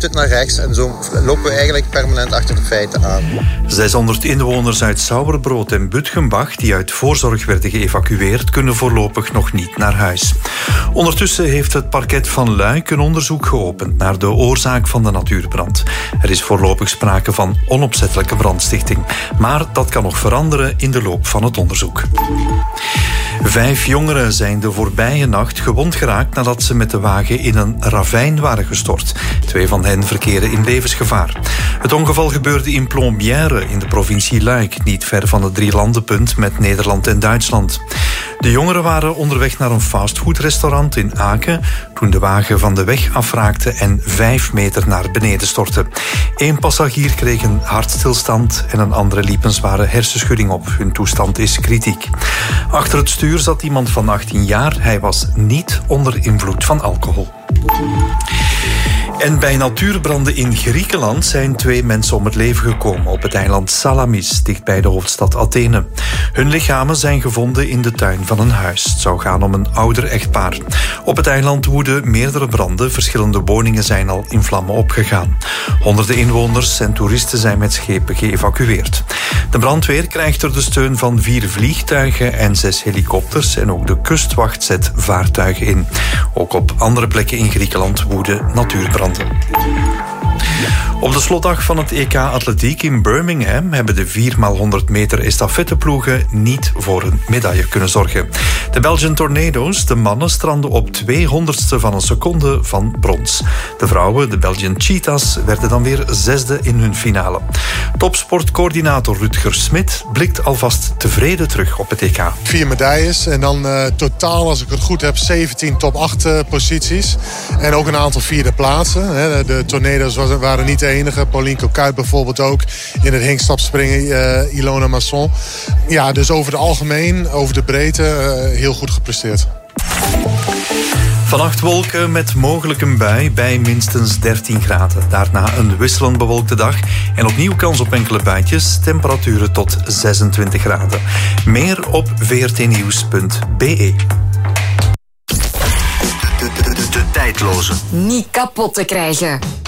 het naar rechts en zo lopen we eigenlijk permanent achter de feiten aan. 600 inwoners uit Sauerbrood en Butgenbach die uit voorzorg werden geëvacueerd kunnen voorlopig nog niet naar huis. Ondertussen heeft het parket van Luik een onderzoek geopend naar de oorzaak van de natuurbrand. Er is voorlopig sprake van onopzettelijke brandstichting, maar dat kan nog veranderen in de loop van het onderzoek. 5 jongeren zijn de voorbije nacht gewond geraakt nadat ze met de wagen in een ravijn waren gestort. 2 van hen verkeren in levensgevaar. Het ongeval gebeurde in Plombières in de provincie Luik, niet ver van het drielandenpunt met Nederland en Duitsland. De jongeren waren onderweg naar een fastfoodrestaurant in Aken toen de wagen van de weg afraakte en 5 meter naar beneden stortte. 1 passagier kreeg een hartstilstand en een andere liep een zware hersenschudding op. Hun toestand is kritiek. Achter het stuur zat iemand van 18 jaar. Hij was niet onder invloed van alcohol. En bij natuurbranden in Griekenland zijn 2 mensen om het leven gekomen op het eiland Salamis, dichtbij de hoofdstad Athene. Hun lichamen zijn gevonden in de tuin van een huis. Het zou gaan om een ouder echtpaar. Op het eiland woeden meerdere branden. Verschillende woningen zijn al in vlammen opgegaan. Honderden inwoners en toeristen zijn met schepen geëvacueerd. De brandweer krijgt er de steun van 4 vliegtuigen en 6 helikopters en ook de kustwacht zet vaartuigen in. Ook op andere plekken in Griekenland woeden natuurbranden. Op de slotdag van het EK Atletiek in Birmingham hebben de 4x100 meter estafetteploegen niet voor een medaille kunnen zorgen. De Belgian Tornado's, de mannen, stranden op 200ste van een seconde van brons. De vrouwen, de Belgian Cheetahs, werden dan weer 6e in hun finale. Topsportcoördinator Rutger Smit blikt alvast tevreden terug op het EK. 4 medailles en dan totaal, als ik het goed heb, 17 top 8 posities. En ook een aantal 4e plaatsen. De Tornado's waren niet de enige. Pauline Kuip bijvoorbeeld ook. In het hinkstapspringen, Ilona Masson. Ja, dus over het algemeen, over de breedte, heel goed gepresteerd. Vannacht wolken met mogelijk een bui bij minstens 13 graden. Daarna een wisselend bewolkte dag en opnieuw kans op enkele buitjes. Temperaturen tot 26 graden. Meer op vrtnieuws.be. De tijdloze. Niet kapot te krijgen.